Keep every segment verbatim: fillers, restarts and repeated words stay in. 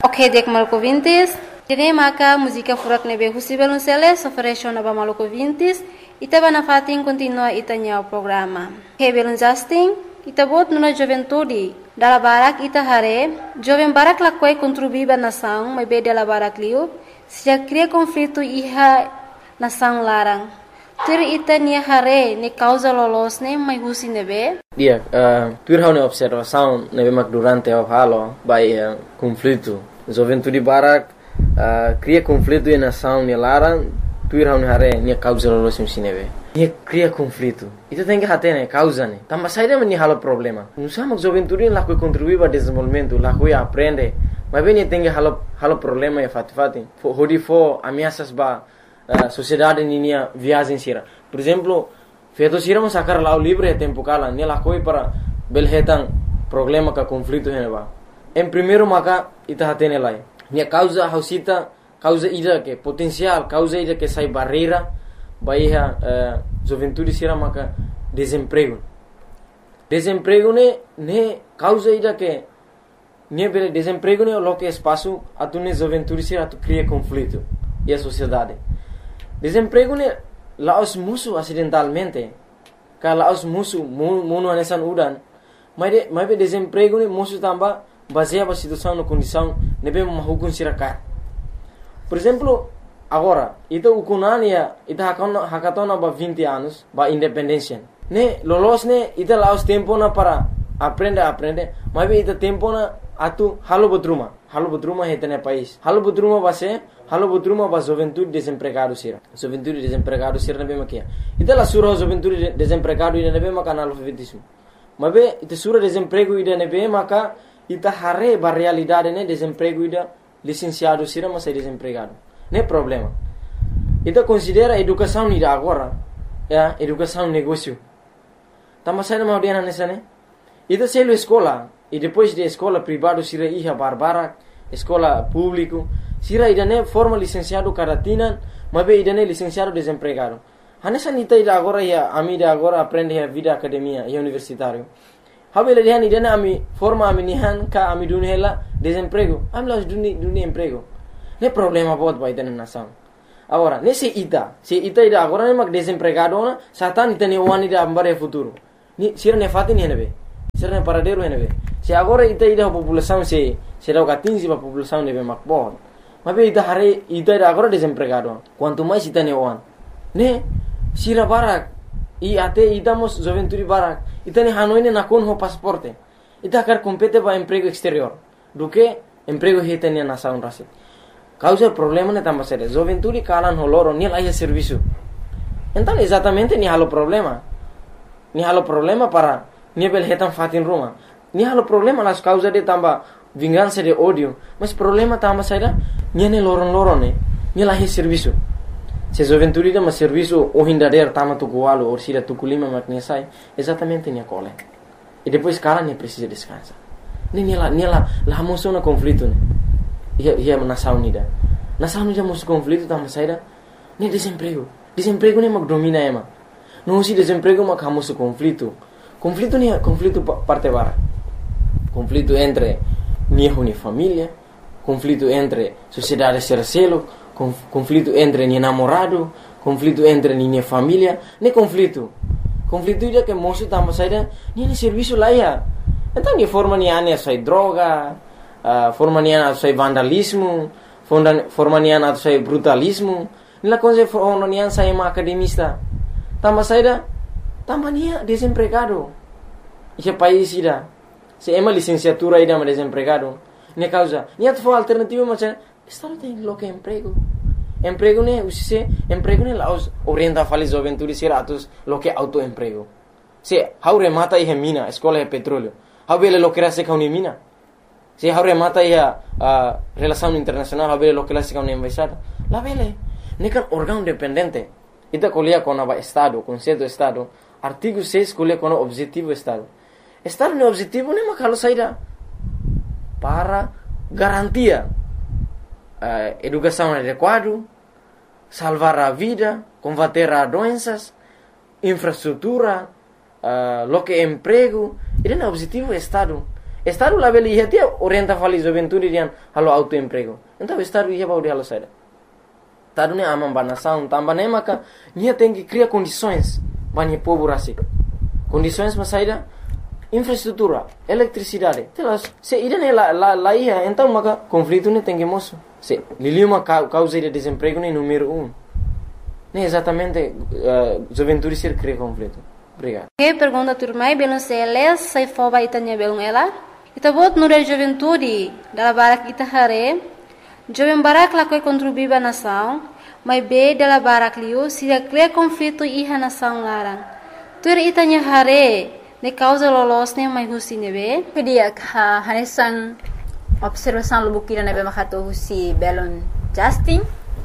Ok, dek maluco vintis. Dene maka música furak nebe husi belunceles ofereció naba maluco vintis. Ita bana fatin continua itanya o programa. Ok, belun Justin. Ita bot nuna juventude. Dala barak ita hare. Joven barak lakwai contribuiba nação, mas be dala barak liu. Se já cria conflito iha nação larang. Tur ita nia hare ne causa lolos ne mai husi nebe. Dia, uh, tur hau ne observação nebe mak durante o halo by uh, conflito. Juventude barak uh, cria conflito e nação ne larang. Tur hau ne hare nia causa lolos ne nebe. Nia cria conflito. Ita tem que hate ne causa ne. Tamba saída me halo problema. Não sabe juventude lá que contribui para desenvolvimento, lá que aprende. Mas bem tem que halo halo problema e fat fati. Hodi fo ameaças ba Uh, sociedade ninia viagem sira. Por exemplo, feito sira mo sacar lá o livre é tempo cala, nela coi para belhetan problema ka conflito heneba. Em primeiro maka ita hatene lai. Nia causa hausita, causa ida que potencial, causa ida que sai barreira, baiha uh, juventude sira maka desemprego. Desemprego ne ne causa ida que ne bele desemprego ne lo que espaço atune juventude sira atu cria conflito e a sociedade. Desemprego ne laos musuh acidentalmente. Kalau laos musuh munu anesan udan. Mas de mas be desemprego ne musuh tamba baseia ba situação no condição nebe mahukun sirakat. Por exemplo, agora, ita ukunania ita hakona hakatona ba vinte anos ba independência. Ne lolos ne ita laos tempo na para aprender aprender. Mas be ita tempo na atu halo botruma. Halo botruma hetene país. Halo botruma base halo botruma ba juventude desempregado sira. Juventude desempregado sira nabe makia. Ita la sura juventude desempregado ida nabe maka analfabetismo. Mabe ita sura desemprego ida nabe maka ita hare ba realidade ne desemprego ida licenciado sira mas desempregado. Ne problema. Ita considera educação ida agora, ya, educação negócio. Tama sai na maudiana nessa ne. Ita selo escola e depois de escola privado sira iha barbara, escola público sira idane forma licenciado caratina, mabe idane licenciado desempregado. Hanesa nita ida agora ya ami da agora aprende a vida academia e universitário. Habele dihan idane ami forma ami nihan ka ami dunhela desemprego. Ami las duni duni emprego. Ne problema bot ba idane nação. Agora, nesse ita, se ita ida agora ne mak desempregado na, satan ita ne wani da ambare futuro. Ni sira ne fatin henebe. Sira ne paradero henebe. Se agora ita ida população se será o quinze ba população nebe mak bot. Mas ita hari ita ida agora desempregado. Quanto mais ita ne wan. Ne sira barak i ate ita mos juventude barak. Ita ne hanoi ne nakon ho pasporte. Ita quer compete ba emprego exterior. Do que emprego hita ne nação rasit. Causa problema ne tamba sere. Juventude kalan ho loro ni laia serviço. Então exatamente ni halo problema. Ni halo problema para ni bel hetan fatin ruma. Ni halo problema las causa de tamba vingança de ódio, mas problema tamba saída niane loron-loron ne, ni lahi serviço. Se juventude da mas serviço o hindader tama tu gualo ou sira tu kulima makne sai, exatamente ni cole. E depois cara ne precisa descansar. Ne ni la ni la la moção na conflito ne. Ia ia nação nida. Nação nida moção conflito tamba saída ni desemprego. Desemprego ne mag domina ema. Não se desemprego mag hamoso conflito. Conflito ni conflito parte bara. Conflito entre niho ni família, conflito entre sociedade sercelo, conflito entre ni namorado, conflito entre ni família, ne conflito. Conflito ida que moço tamba saída, ni ni serviço lá ia. Então ni forma ni ane sai droga, uh, forma ni ane sai vandalismo, forma ni ane sai brutalismo, ni la coisa forma ni ane sai ma academista. Tamba saída, tamba ni desempregado. Esse país ida. Se ema licenciatura ida ma desempregado. Ne causa, ni atfo alternativa macam estado tem lo que emprego. Emprego ne usise, emprego ne laos orienta fali juventude seratus lo que autoemprego. Se haure mata ihe mina, escola é petróleo. Habele lo que rase kauni mina. Se haure mata ihe uh, relação internacional, habele lo que rase kauni embaixada. La vele, ne kan órgão dependente. Ita colia com a estado, conceito estado, artigo seis colia com o objetivo estado. Estado no objetivo ne makalo saída para garantia uh, educação adequada, salvar a vida, combater as doenças, infraestrutura, uh, lo que emprego. Esse é o objetivo do Estado. Estado lá beli ia tia orienta fali juventude dian halo autoemprego. Então estado ia para o halo saída. Estado ne amam banação, também nem maka nia tem que criar condições banyak povo rasik. Condições para saída infraestrutura, eletricidade. Telas, se ida ne la la la ia, então maka conflito ne tem que moço. Se liliu uma causa de desemprego ne número um. Ne exatamente uh, juventude ser cria conflito. Obrigado. Que pergunta turma belum seles sai foba itanya belum ela. Ita bot nure juventude dala barak ita hare. Jovem barak la koi contribuir ba nação, mas be dala barak liu se cria conflito iha nação larang. Tur itanya hare ne causa lolos ne mai husi nebe. Kedia ha hanesan observação lubukira nebe makato husi belon Justin.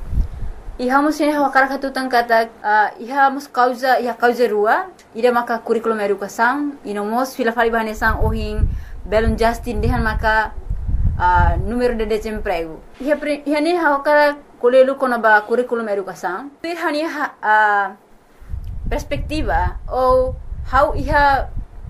Iha mus ini hawakara katutan kata uh, iha mus causa iha causa rua ida maka curriculum educação ino mos fila fali bahanesan ohin belon Justin dehan maka uh, número de desemprego. Iha pre, iha ni hawakara kolelu kono ba curriculum educação. Iha ni ha, uh, perspectiva ou how iha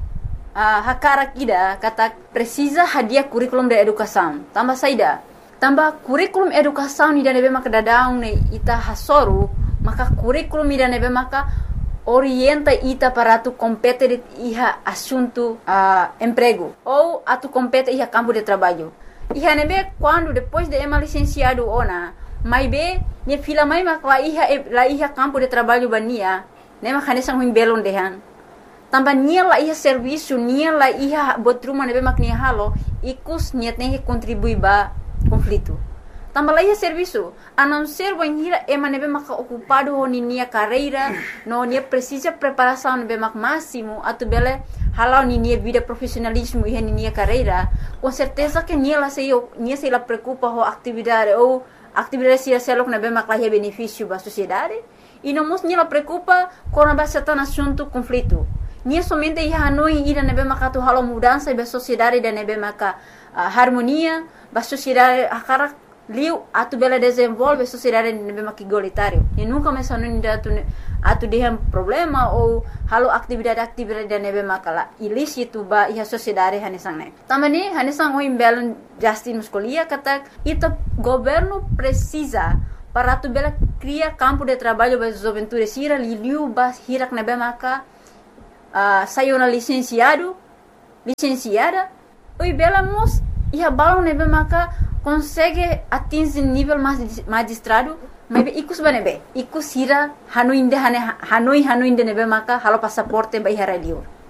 uh, hakara kida kata precisa hadiah curriculum de educação. Tambah saida tambah kurikulum educação ni nebe maka dadaung ne ita hasoru maka kurikulum ni nebe maka orienta ita para tu compete iha assunto uh, emprego ou atu compete iha campo de trabalho. Iha nebe quando depois de ema licenciado ona mai be ne fila mai mak la iha la iha campo de trabalho bania ne maka ne sang belon dehan. Tambah nia la iha serviço nia la iha botruma nebe mak nia halo ikus niat ne contribui ba conflito. Tambah lagi serviço, a não ser banhira ema nebe maka ocupado ho ni nia carreira, no nia precisa preparação nebe mak máximo, atu bele halau ni nia vida profissionalismo e ni nia carreira, com certeza que nia la sei nia sei la preocupa ho atividade ou atividade sia selok nebe mak lahi benefício ba sociedade, e não mos nia la preocupa com a base tan assunto conflito. Nia somente ia hanoi ida nebe maka tu halau mudança ba sociedade da nebe maka uh, harmonia ba sociedade akara liu atu bela desenvolve sociedade nebe maki igualitário e nunca me sanu inda atu atu dehem problema ou halo atividade atividade da nebe makala ilícito ba iha sociedade hanesang ne tamani hanesang o imbelon Justin muscolia kata ita governo precisa para atu bela cria campo de trabalho ba juventude sira liu ba hirak nebe maka uh, sayona licenciado licenciada oi bela mos iha balon nebe maka consegue atingir nível magistrado mas ikus banebe ikus hira hanu inde hane hanoi hanu inde nebe maka halo pasaporte ba iha radio